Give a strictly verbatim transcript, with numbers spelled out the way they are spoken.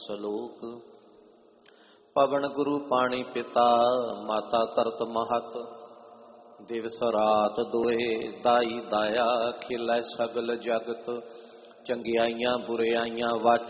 ਸਲੋਕ। ਪਵਨ ਗੁਰੂ ਪਾਣੀ ਪਿਤਾ ਮਾਤਾ ਧਰਤ ਮਹਤ, ਦਿਵਸ ਰਾਤ ਦੋਏ ਦਾਈ ਦਾਇਆ, ਖੇਲੇ ਸਗਲ ਜਗਤ। ਚੰਗਿਆਈਆਂ ਬੁਰਿਆਈਆਂ ਵਾਚ